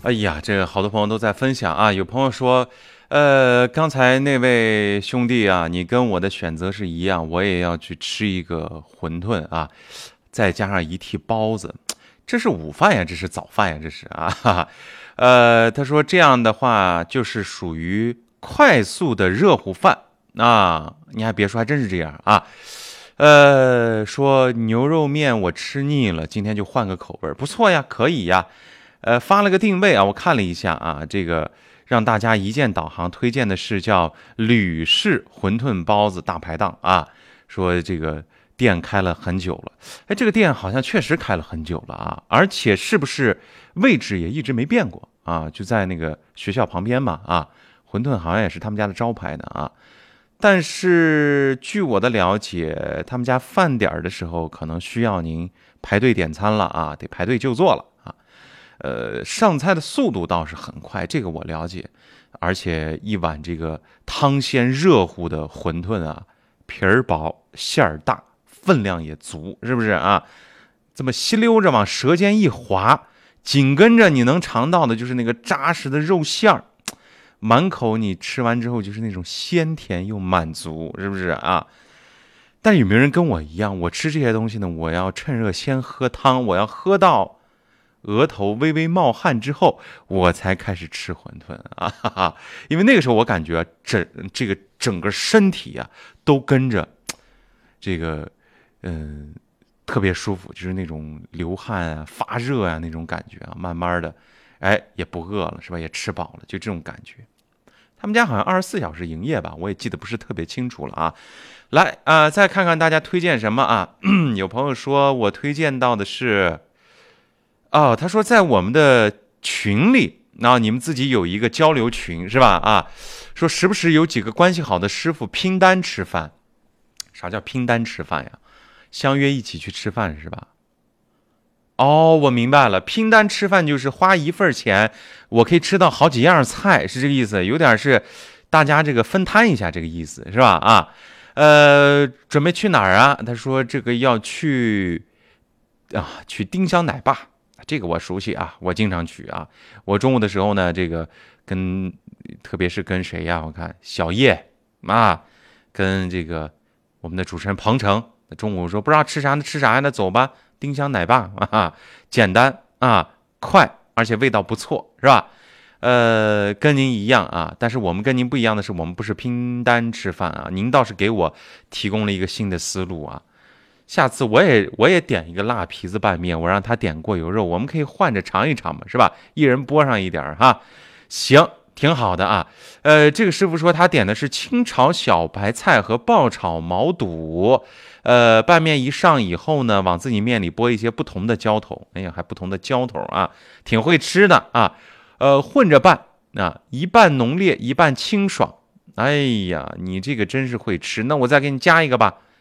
哎呀，这个好多朋友都在分享啊，有朋友说，刚才那位兄弟啊，你跟我的选择是一样，我也要去吃一个馄饨啊，再加上一屉包子，这是午饭呀，这是早饭呀，这是啊，哈哈。他说这样的话就是属于快速的热乎饭啊，你还别说，还真是这样啊。说牛肉面我吃腻了，今天就换个口味儿，不错呀，可以呀。发了个定位啊，我看了一下啊，这个让大家一键导航推荐的是叫吕氏馄饨包子大排档啊，说这个店开了很久了，哎，这个店好像确实开了很久了啊，而且是不是位置也一直没变过啊？就在那个学校旁边嘛啊，馄饨好像也是他们家的招牌呢啊。但是据我的了解，他们家饭点儿的时候可能需要您排队点餐了啊，得排队就座了啊。上菜的速度倒是很快，这个我了解，而且一碗这个汤鲜热乎的馄饨啊，皮儿薄馅儿大，分量也足，是不是啊？这么吸溜着往舌尖一滑，紧跟着你能尝到的就是那个扎实的肉馅儿，满口你吃完之后就是那种鲜甜又满足，是不是啊？但有没有人跟我一样，我吃这些东西呢？我要趁热先喝汤，我要喝到额头微微冒汗之后，我才开始吃馄饨啊，哈哈，因为那个时候我感觉这个整个身体啊都跟着这个嗯、特别舒服，就是那种流汗啊、发热啊那种感觉啊，慢慢的，哎也不饿了是吧？也吃饱了，就这种感觉。他们家好像24小时营业吧，我也记得不是特别清楚了啊。来再看看大家推荐什么啊？有朋友说我推荐到的是。哦，他说在我们的群里，那、你们自己有一个交流群是吧？啊，说时不时有几个关系好的师傅拼单吃饭。啥叫拼单吃饭呀？相约一起去吃饭是吧？哦，我明白了，拼单吃饭就是花一份钱，我可以吃到好几样菜，是这个意思，有点是大家这个分摊一下这个意思是吧？啊，准备去哪儿啊？他说这个要去丁香奶爸，这个我熟悉啊，我经常去啊。我中午的时候呢，这个跟特别是跟谁呀？我看小叶啊，跟这个我们的主持人彭程，中午说不知道吃啥呢，吃啥呀？那走吧，丁香奶爸啊，简单啊，快，而且味道不错，是吧？跟您一样啊，但是我们跟您不一样的是，我们不是拼单吃饭啊，您倒是给我提供了一个新的思路啊。下次我也点一个辣皮子拌面，我让他点过油肉，我们可以换着尝一尝嘛，是吧？一人拨上一点哈。行，挺好的啊。这个师傅说他点的是清炒小白菜和爆炒毛肚。拌面一上以后呢，往自己面里拨一些不同的浇头，哎呀，还不同的浇头啊，挺会吃的啊。混着拌啊，一半浓烈，一半清爽。哎呀，你这个真是会吃，那我再给你加一个吧。